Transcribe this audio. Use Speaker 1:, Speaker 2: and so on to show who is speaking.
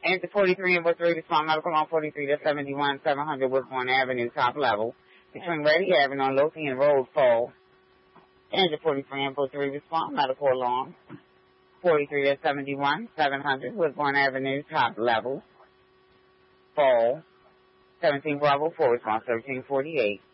Speaker 1: Enter 43 and Woodbury, respond medical on 43 to 71, 700 Woodbourne Avenue, top level. Between Ready Avenue and Lothian Road, fall. Enter 43 and Woodbury, respond medical alarm. 43 to 71, 700 Woodbourne Avenue, top level. Fall. 17 Bravo 4, response 1348.